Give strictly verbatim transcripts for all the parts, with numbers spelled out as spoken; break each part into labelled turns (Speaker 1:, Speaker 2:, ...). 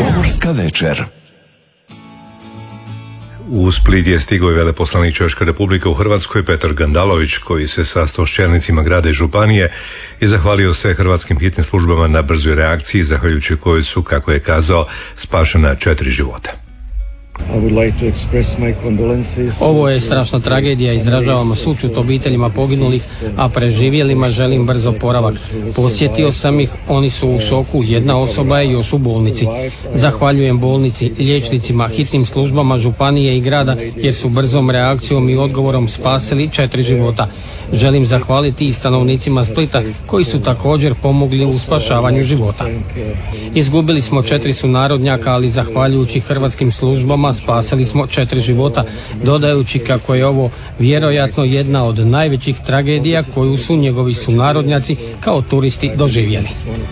Speaker 1: Pomorska večer.
Speaker 2: U Split je stigao i veleposlanik Češke Republike u Hrvatskoj Petar Gandalović, koji se sastao s čelnicima grada i županije i zahvalio se hrvatskim hitnim službama na brzoj reakciji, zahvaljujući kojoj su, kako je kazao, spašena četiri života.
Speaker 3: Ovo je strašna tragedija, izražavamo sućut obiteljima poginulih, a preživjelima želim brzo oporavak. Posjetio sam ih, oni su u šoku, jedna osoba je još u bolnici. Zahvaljujem bolnici, liječnicima, hitnim službama županije i grada jer su brzom reakcijom i odgovorom spasili četiri života. Želim zahvaliti i stanovnicima Splita koji su također pomogli u spašavanju života. Izgubili smo četiri sunarodnjaka, ali zahvaljujući hrvatskim službama spasili smo četiri života, dodajući kako je ovo vjerojatno jedna od najvećih tragedija koju su njegovi sunarodnjaci kao turisti doživjeli.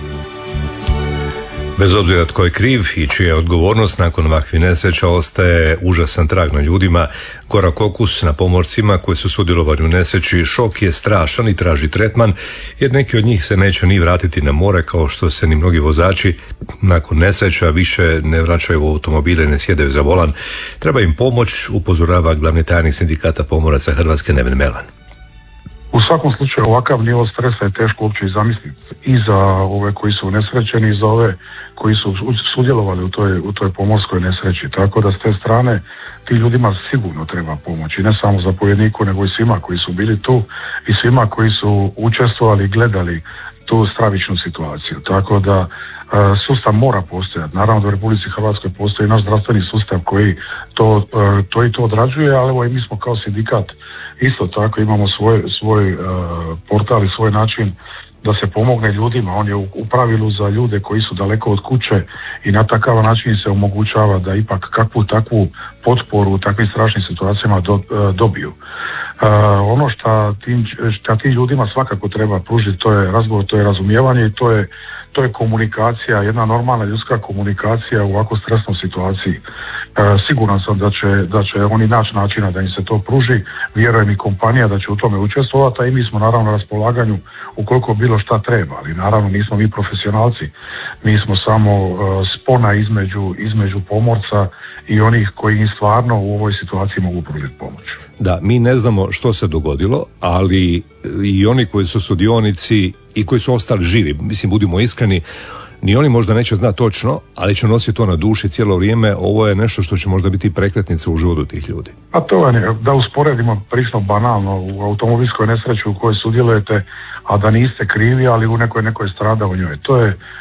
Speaker 2: Bez obzira tko je kriv i čija je odgovornost, nakon ovakvih nesreća ostaje užasan trag na ljudima, gorak okus na pomorcima koji su sudjelovali u nesreći. Šok je strašan i traži tretman, jer neki od njih se neće ni vratiti na more, kao što se ni mnogi vozači nakon nesreća više ne vraćaju u automobile, ne sjedaju za volan. Treba im pomoć, upozorava glavni tajnik sindikata pomoraca Hrvatske Neven Melan.
Speaker 4: U svakom slučaju ovakav nivo stresa je teško uopće i zamisliti. I za ove koji su unesrećeni i za ove koji su sudjelovali u toj, u toj pomorskoj nesreći. Tako da s te strane ti ljudima sigurno treba pomoć. I ne samo zapovjedniku, nego i svima koji su bili tu i svima koji su učestvovali i gledali tu stravičnu situaciju. Tako da e, sustav mora postojati. Naravno da u Republici Hrvatskoj postoji naš zdravstveni sustav koji to, e, to i to odrađuje, ali evo i mi smo kao sindikat isto tako imamo svoj, svoj uh, portal i svoj način da se pomogne ljudima. On je u, u pravilu za ljude koji su daleko od kuće i na takav način se omogućava da ipak kakvu takvu potporu u takvim strašnim situacijama do, uh, dobiju. Uh, ono što tim, šta tim ljudima svakako treba pružiti, to je razgovor, to je razumijevanje i to je, to je komunikacija, jedna normalna ljudska komunikacija u ovako stresnoj situaciji. E, siguran sam da će, da će oni naći načina da im se to pruži, vjerujem i kompanija da će u tome učestvovati, a i mi smo naravno na raspolaganju ukoliko bilo šta treba, ali naravno nismo mi profesionalci, mi smo samo e, spona između, između pomorca i onih koji im stvarno u ovoj situaciji mogu pružiti pomoć.
Speaker 2: Da, mi ne znamo što se dogodilo, ali i oni koji su sudionici i koji su ostali živi, mislim, budimo iskreni, ni oni možda neće znati točno, ali će nositi to na duši cijelo vrijeme. Ovo je nešto što će možda biti prekretnica u životu tih ljudi.
Speaker 4: A to je, da usporedimo prilično banalno, u automobilskoj nesreći u kojoj sudjelujete, a da niste krivi, ali u nekoj nekoj strada u njoj. To je